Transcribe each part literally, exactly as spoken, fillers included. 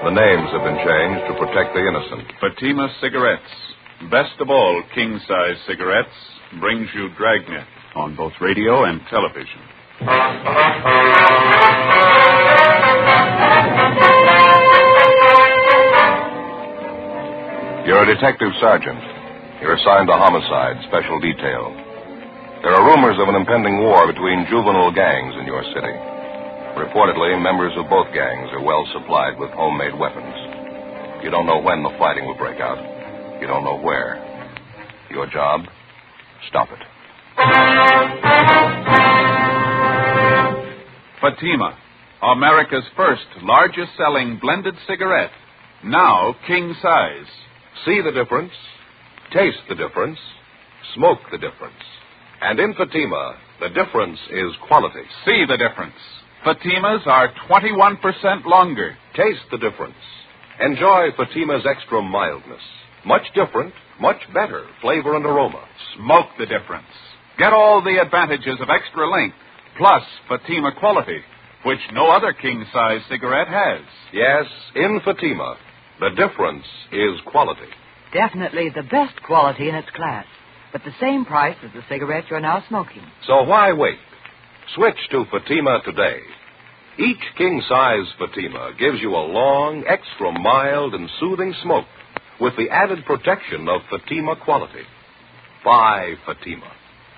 The names have been changed to protect the innocent. Fatima Cigarettes, best of all king-size cigarettes, brings you Dragnet on both radio and television. You're a detective sergeant. You're assigned to homicide, special detail. There are rumors of an impending war between juvenile gangs in your city. Reportedly, members of both gangs are well supplied with homemade weapons. You don't know when the fighting will break out. You don't know where. Your job? Stop it. Fatima, America's first largest-selling blended cigarette, now king-size. See the difference, taste the difference, smoke the difference. And in Fatima, the difference is quality. See the difference. Fatimas are twenty-one percent longer. Taste the difference. Enjoy Fatima's extra mildness. Much different, much better flavor and aroma. Smoke the difference. Get all the advantages of extra length, plus Fatima quality, which no other king-size cigarette has. Yes, in Fatima, the difference is quality. Definitely the best quality in its class, but the same price as the cigarette you're now smoking. So why wait? Switch to Fatima today. Each king-size Fatima gives you a long, extra mild, and soothing smoke with the added protection of Fatima quality. Buy Fatima.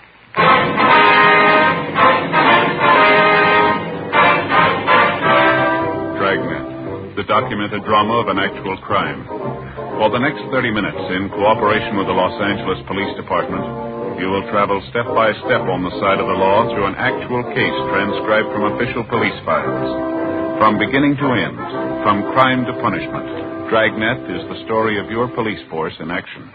Dragnet, the documented drama of an actual crime. For the next thirty minutes, in cooperation with the Los Angeles Police Department, you will travel step by step on the side of the law through an actual case transcribed from official police files. From beginning to end, from crime to punishment, Dragnet is the story of your police force in action.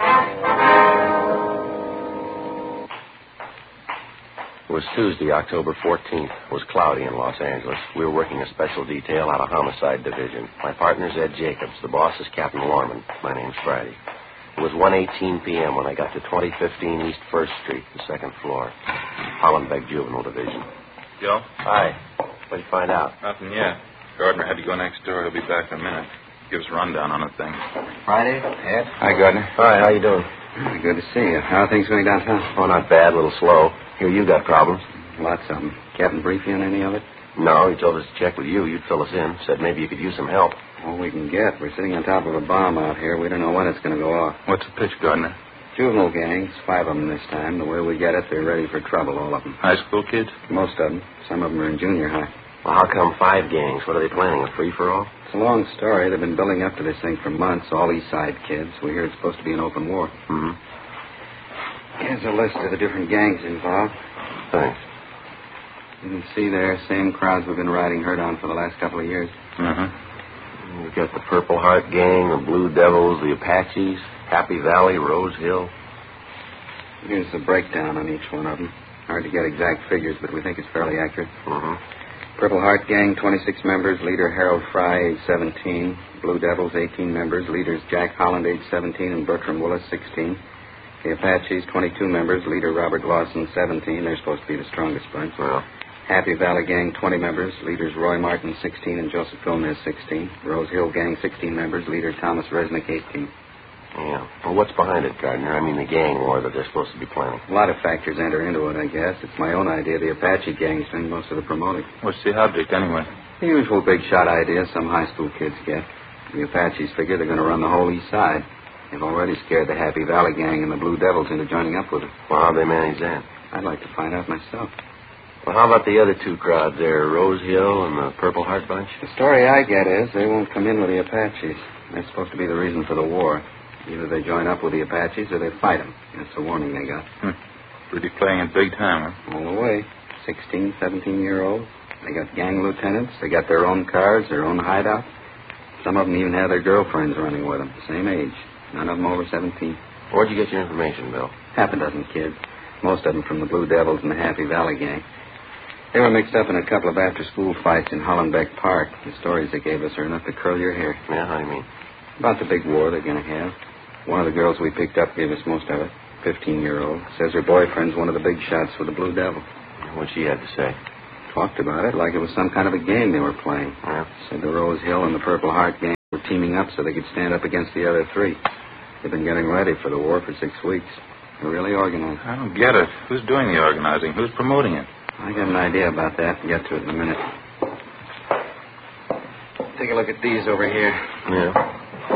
It was Tuesday, October fourteenth. It was cloudy in Los Angeles. We were working a special detail out of Homicide Division. My partner's Ed Jacobs. The boss is Captain Lorman. My name's Friday. It was one eighteen p.m. when I got to twenty fifteen East First Street, the second floor. Hollenbeck Juvenile Division. Joe? Hi. What'd you find out? Nothing yet. Gardner had to go next door. He'll be back in a minute. Give us a rundown on the thing. Friday, Ed. Hi, Gardner. Hi, how you doing? Oh, good to see you. How are things going downtown? Oh, not bad. A little slow. Hear you got problems. Lots of them. Captain brief you on any of it? No, he told us to check with you. You'd fill us in. Said maybe you could use some help. All we can get. We're sitting on top of a bomb out here. We don't know when it's going to go off. What's the pitch, Gardner? Juvenile gangs, five of them this time. The way we get it, they're ready for trouble, all of them. High school kids? Most of them. Some of them are in junior high. Well, how come five gangs? What are they planning, a free-for-all? It's a long story. They've been building up to this thing for months, all East Side kids. We hear it's supposed to be an open war. Mm-hmm. Here's a list of the different gangs involved. Thanks. You can see there, same crowds we've been riding herd on for the last couple of years. Mm-hmm. We've got the Purple Heart Gang, the Blue Devils, the Apaches, Happy Valley, Rose Hill. Here's the breakdown on each one of them. Hard to get exact figures, but we think it's fairly accurate. Mm-hmm. Purple Heart Gang, twenty-six members. Leader Harold Fry, age seventeen. Blue Devils, eighteen members. Leaders Jack Holland, age seventeen, and Bertram Willis, sixteen. The Apaches, twenty-two members. Leader Robert Lawson, seventeen. They're supposed to be the strongest bunch. Well. Happy Valley Gang, twenty members. Leaders Roy Martin, sixteen, and Joseph Gomez, sixteen. Rose Hill Gang, sixteen members. Leader Thomas Resnick, eighteen. Yeah. Well, what's behind it, Gardner? I mean, the gang war that they're supposed to be planning. A lot of factors enter into it, I guess. It's my own idea. The Apache gang's doing most of the promoting. What's the object, anyway? The usual big shot idea some high school kids get. The Apaches figure they're going to run the whole east side. They've already scared the Happy Valley Gang and the Blue Devils into joining up with it. Well, how'd they manage that? I'd like to find out myself. Well, how about the other two crowds there, Rose Hill and the Purple Heart Bunch? The story I get is they won't come in with the Apaches. They're supposed to be the reason for the war. Either they join up with the Apaches or they fight them. That's the warning they got. Hmm. Pretty playing it big time, huh? All the way. sixteen, seventeen-year-olds. They got gang lieutenants. They got their own cars, their own hideout. Some of them even have their girlfriends running with them, the same age. None of them over seventeen. Where'd you get your information, Bill? Half a dozen kids. Most of them from the Blue Devils and the Happy Valley Gang. They were mixed up in a couple of after-school fights in Hollenbeck Park. The stories they gave us are enough to curl your hair. Yeah, how do you mean? About the big war they're going to have. One of the girls we picked up gave us most of it. fifteen-year-old. Says her boyfriend's one of the big shots with the Blue Devil. What'd she have to say? Talked about it like it was some kind of a game they were playing. Yeah. Said the Rose Hill and the Purple Heart Gang were teaming up so they could stand up against the other three. They've been getting ready for the war for six weeks. They're really organized. I don't get it. Who's doing the organizing? Who's promoting it? I got an idea about that. Get to it in a minute. Take a look at these over here. Yeah.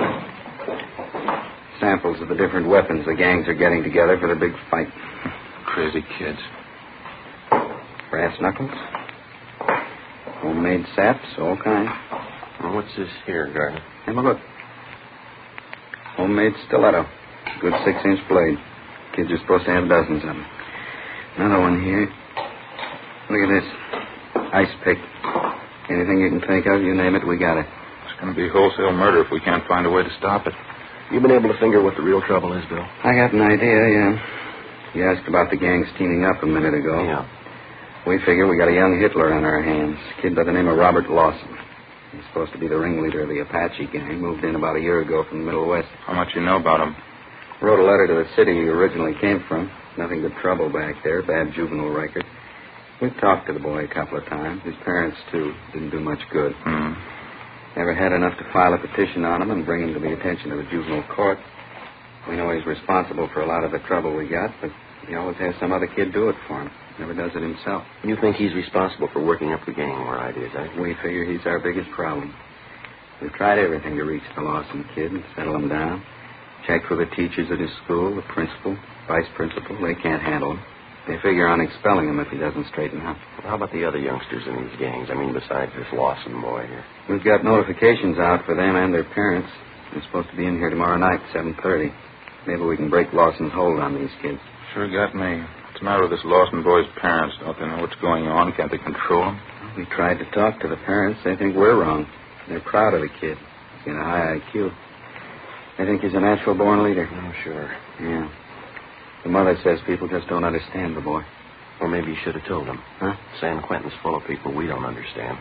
Samples of the different weapons the gangs are getting together for the big fight. Crazy kids. Brass knuckles. Homemade saps, all kinds. Well, what's this here, Gardner? Have a look. Homemade stiletto. Good six-inch blade. Kids are supposed to have dozens of them. Another one here. Look at this. Ice pick. Anything you can think of, you name it, we got it. It's going to be wholesale murder if we can't find a way to stop it. You been able to figure what the real trouble is, Bill? I got an idea, yeah. You asked about the gangs teaming up a minute ago. Yeah. We figure we got a young Hitler on our hands. A kid by the name of Robert Lawson. He's supposed to be the ringleader of the Apache gang. Moved in about a year ago from the Middle West. How much you know about him? Wrote a letter to the city he originally came from. Nothing but trouble back there. Bad juvenile record. We've talked to the boy a couple of times. His parents, too. Didn't do much good. Hmm. Never had enough to file a petition on him and bring him to the attention of the juvenile court. We know he's responsible for a lot of the trouble we got, but he always has some other kid do it for him. Never does it himself. You think he's responsible for working up the gang war ideas, eh? We figure he's our biggest problem. We've tried everything to reach the Lawson kid and settle him down. Checked with the teachers at his school, the principal, vice principal. They can't handle him. They figure on expelling him if he doesn't straighten up. Well, how about the other youngsters in these gangs? I mean, besides this Lawson boy here. We've got notifications out for them and their parents. They're supposed to be in here tomorrow night, seven thirty. Maybe we can break Lawson's hold on these kids. Sure got me. What's the matter with this Lawson boy's parents? Don't they know what's going on? Can't they control him? We tried to talk to the parents. They think we're wrong. They're proud of the kid. He's got a high I Q. They think he's a natural-born leader. Oh, sure. Yeah. The mother says people just don't understand the boy. Or maybe you should have told them. Huh? San Quentin's full of people we don't understand.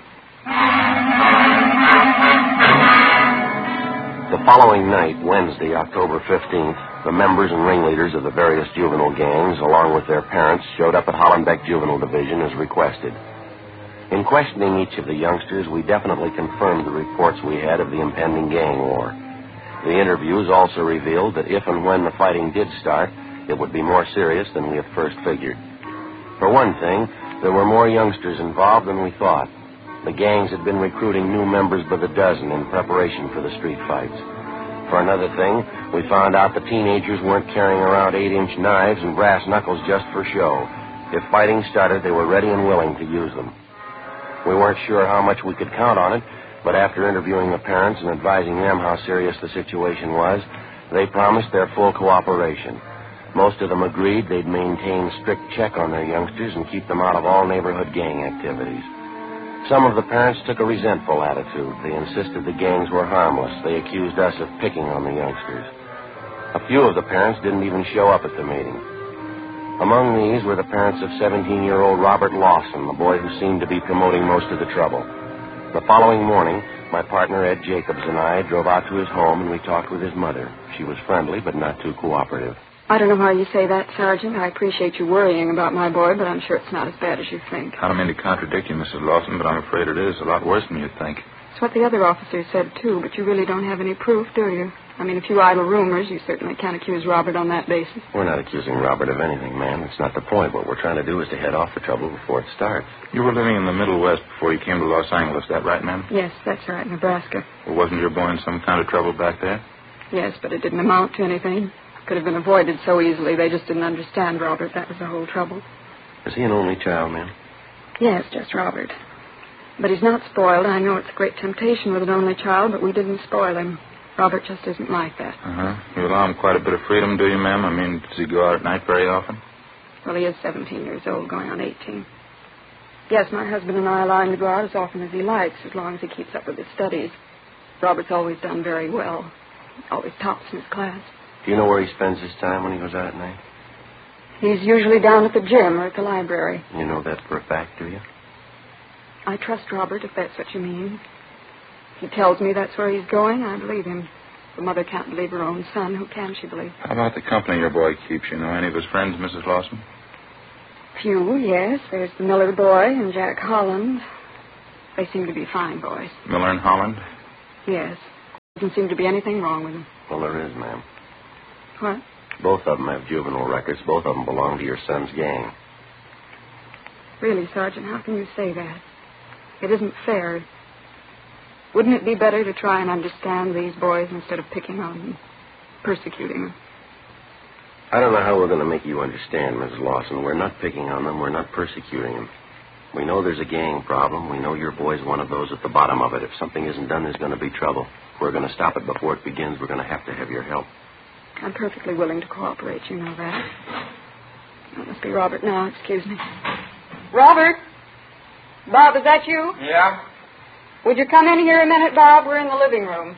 The following night, Wednesday, October fifteenth, the members and ringleaders of the various juvenile gangs, along with their parents, showed up at Hollenbeck Juvenile Division as requested. In questioning each of the youngsters, we definitely confirmed the reports we had of the impending gang war. The interviews also revealed that if and when the fighting did start, it would be more serious than we had first figured. For one thing, there were more youngsters involved than we thought. The gangs had been recruiting new members by the dozen in preparation for the street fights. For another thing, we found out the teenagers weren't carrying around eight-inch knives and brass knuckles just for show. If fighting started, they were ready and willing to use them. We weren't sure how much we could count on it, but after interviewing the parents and advising them how serious the situation was, they promised their full cooperation. Most of them agreed they'd maintain strict check on their youngsters and keep them out of all neighborhood gang activities. Some of the parents took a resentful attitude. They insisted the gangs were harmless. They accused us of picking on the youngsters. A few of the parents didn't even show up at the meeting. Among these were the parents of seventeen-year-old Robert Lawson, the boy who seemed to be promoting most of the trouble. The following morning, my partner Ed Jacobs and I drove out to his home and we talked with his mother. She was friendly but not too cooperative. I don't know why you say that, Sergeant. I appreciate you worrying about my boy, but I'm sure it's not as bad as you think. I don't mean to contradict you, Missus Lawson, but I'm afraid it is a lot worse than you think. It's what the other officers said, too, but you really don't have any proof, do you? I mean, if you idle rumors, you certainly can't accuse Robert on that basis. We're not accusing Robert of anything, ma'am. It's not the point. What we're trying to do is to head off the trouble before it starts. You were living in the Middle West before you came to Los Angeles, that right, ma'am? Yes, that's right, Nebraska. Well, wasn't your boy in some kind of trouble back there? Yes, but it didn't amount to anything. Could have been avoided so easily. They just didn't understand Robert. That was the whole trouble. Is he an only child, ma'am? Yes, just Robert. But he's not spoiled. I know it's a great temptation with an only child, but we didn't spoil him. Robert just isn't like that. Uh-huh. You allow him quite a bit of freedom, do you, ma'am? I mean, does he go out at night very often? Well, he is seventeen years old, going on eighteen. Yes, my husband and I allow him to go out as often as he likes, as long as he keeps up with his studies. Robert's always done very well. Always tops in his class. Do you know where he spends his time when he goes out at night? He's usually down at the gym or at the library. You know that for a fact, do you? I trust Robert, if that's what you mean. If he tells me that's where he's going, I believe him. The mother can't believe her own son. Who can she believe? How about the company your boy keeps? You know any of his friends, Missus Lawson? Few, yes. There's the Miller boy and Jack Holland. They seem to be fine boys. Miller and Holland? Yes. Doesn't seem to be anything wrong with him. Well, there is, ma'am. What? Both of them have juvenile records. Both of them belong to your son's gang. Really, Sergeant, how can you say that? It isn't fair. Wouldn't it be better to try and understand these boys instead of picking on them, persecuting them? I don't know how we're going to make you understand, Missus Lawson. We're not picking on them. We're not persecuting them. We know there's a gang problem. We know your boy's one of those at the bottom of it. If something isn't done, there's going to be trouble. If we're going to stop it before it begins, we're going to have to have your help. I'm perfectly willing to cooperate, you know that. That must be Robert now. Excuse me. Robert? Bob, is that you? Yeah? Would you come in here a minute, Bob? We're in the living room.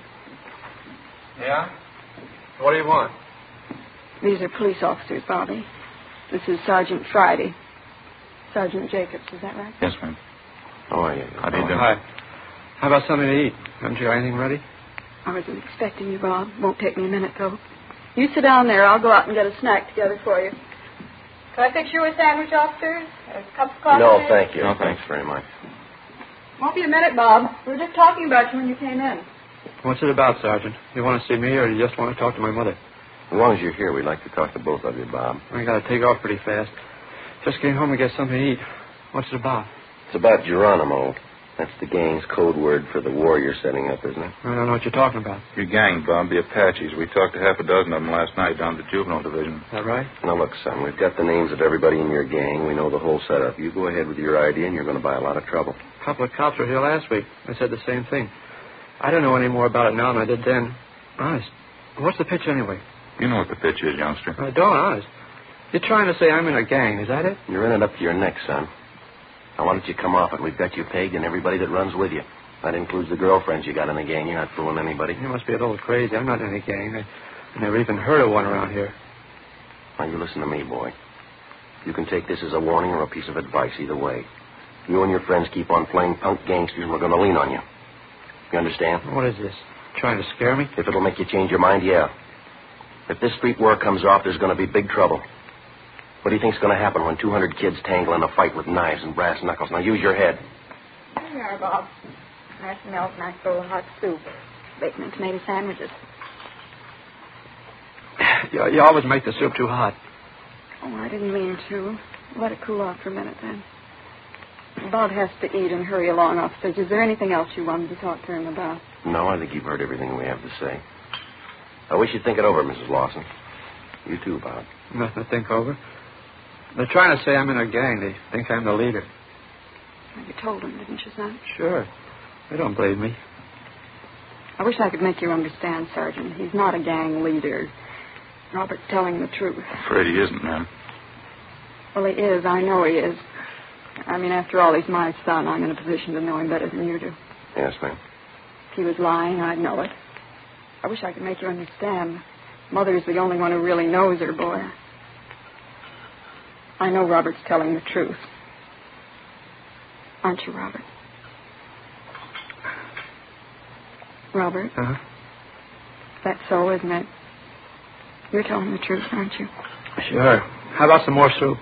Yeah? What do you want? These are police officers, Bobby. This is Sergeant Friday. Sergeant Jacobs, is that right? Yes, ma'am. How are you? How do you do? Hi. How about something to eat? Haven't you got anything ready? I wasn't expecting you, Bob. Won't take me a minute, though. You sit down there. I'll go out and get a snack together for you. Can I fix you a sandwich, officers? A cup of coffee? No, thank you. No, Thanks very much. Won't be a minute, Bob. We were just talking about you when you came in. What's it about, Sergeant? You want to see me, or do you just want to talk to my mother? As long as you're here, we'd like to talk to both of you, Bob. I got to take off pretty fast. Just getting home to get something to eat. What's it about? It's about Geronimo. That's the gang's code word for the war you're setting up, isn't it? I don't know what you're talking about. Your gang, Bob, the Apaches. We talked to half a dozen of them last night down at the juvenile division. Is that right? Now, look, son, we've got the names of everybody in your gang. We know the whole setup. You go ahead with your idea, and you're going to buy a lot of trouble. A couple of cops were here last week. They said the same thing. I don't know any more about it now than I did then. Honest. What's the pitch anyway? You know what the pitch is, youngster. I don't, honest. You're trying to say I'm in a gang, is that it? You're in it up to your neck, son. Now, why don't you come off it? We've got you pegged and everybody that runs with you. That includes the girlfriends you got in the gang. You're not fooling anybody. You must be a little crazy. I'm not in a gang. I, I never even heard of one around here. Now, you listen to me, boy. You can take this as a warning or a piece of advice, either way. You and your friends keep on playing punk gangsters, and we're going to lean on you. You understand? What is this? Trying to scare me? If it'll make you change your mind, yeah. If this street war comes off, there's going to be big trouble. What do you think's going to happen when two hundred kids tangle in a fight with knives and brass knuckles? Now, use your head. Here you are, Bob. Nice milk, nice bowl of hot soup. Bacon and tomato sandwiches. You, you always make the soup too hot. Oh, I didn't mean to. Let it cool off for a minute, then. Bob has to eat and hurry along, officers. Is there anything else you wanted to talk to him about? No, I think you've heard everything we have to say. I wish you'd think it over, Missus Lawson. You too, Bob. Nothing to think over. They're trying to say I'm in a gang. They think I'm the leader. You told them, didn't you, son? Sure. They don't believe me. I wish I could make you understand, Sergeant. He's not a gang leader. Robert's telling the truth. Afraid he isn't, ma'am. Well, he is. I know he is. I mean, after all, he's my son. I'm in a position to know him better than you do. Yes, ma'am. If he was lying, I'd know it. I wish I could make you understand. Mother's the only one who really knows her boy. I know Robert's telling the truth. Aren't you, Robert? Robert? Uh-huh. That's so, isn't it? You're telling the truth, aren't you? Sure. How about some more soup?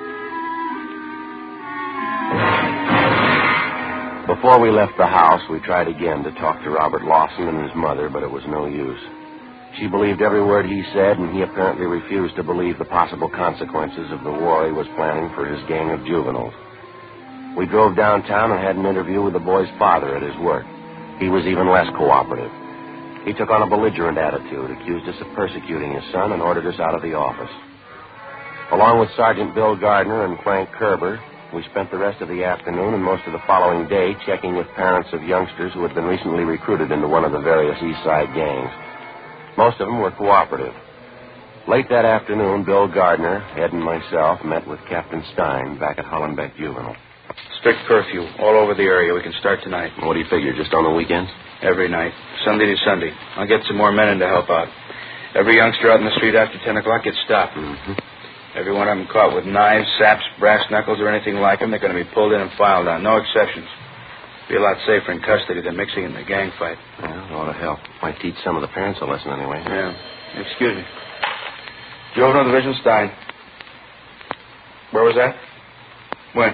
Before we left the house, we tried again to talk to Robert Lawson and his mother, but it was no use. She believed every word he said, and he apparently refused to believe the possible consequences of the war he was planning for his gang of juveniles. We drove downtown and had an interview with the boy's father at his work. He was even less cooperative. He took on a belligerent attitude, accused us of persecuting his son, and ordered us out of the office. Along with Sergeant Bill Gardner and Frank Kerber, we spent the rest of the afternoon and most of the following day checking with parents of youngsters who had been recently recruited into one of the various East Side gangs. Most of them were cooperative. Late that afternoon, Bill Gardner, Ed, and myself met with Captain Stein back at Hollenbeck Juvenile. Strict curfew all over the area. We can start tonight. What do you figure, just on the weekends? Every night. Sunday to Sunday. I'll get some more men in to help out. Every youngster out in the street after ten o'clock gets stopped. Mm-hmm. Every one of them caught with knives, saps, brass knuckles, or anything like them, they're going to be pulled in and filed on. No exceptions. Be a lot safer in custody than mixing in the gang fight. Well, it ought to help. Might teach some of the parents a lesson anyway. Yeah. Excuse me. Juvenile Division Stein. Where was that? When?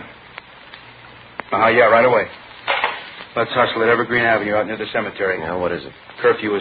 Uh-huh, yeah, right away. Let's hustle at Evergreen Avenue out near the cemetery. Yeah, what is it? Curfew is